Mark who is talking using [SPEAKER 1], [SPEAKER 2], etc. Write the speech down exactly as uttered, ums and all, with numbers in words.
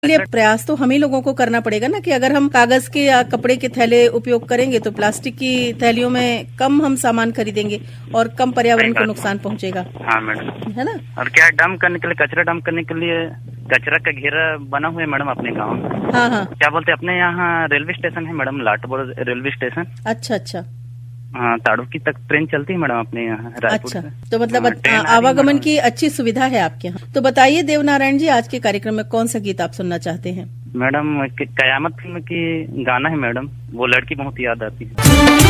[SPEAKER 1] लिए प्रयास तो हम ही लोगों को करना पड़ेगा ना कि अगर हम कागज के या कपड़े के थैले उपयोग करेंगे तो प्लास्टिक की थैलियों में कम हम सामान खरीदेंगे और कम पर्यावरण को नुकसान पहुंचेगा।
[SPEAKER 2] हाँ मैडम,
[SPEAKER 1] है ना।
[SPEAKER 2] और क्या डंप करने के लिए, कचरा डंप करने के लिए कचरा का घेरा बना हुआ है मैडम अपने गाँव में।
[SPEAKER 1] हाँ हाँ,
[SPEAKER 2] क्या बोलते हैं, अपने यहाँ रेलवे स्टेशन है मैडम, लाटपुर रेलवे स्टेशन।
[SPEAKER 1] अच्छा अच्छा,
[SPEAKER 2] हाँ, ताड़ुकी तक ट्रेन चलती है मैडम अपने यहाँ रायपुर
[SPEAKER 1] अच्छा
[SPEAKER 2] से।
[SPEAKER 1] तो मतलब
[SPEAKER 2] हाँ,
[SPEAKER 1] आवागमन की अच्छी सुविधा है आपके यहाँ। तो बताइए देवनारायण जी, आज के कार्यक्रम में कौन सा गीत आप सुनना चाहते हैं?
[SPEAKER 2] मैडम कयामत फिल्म की गाना है मैडम, वो लड़की बहुत याद आती है।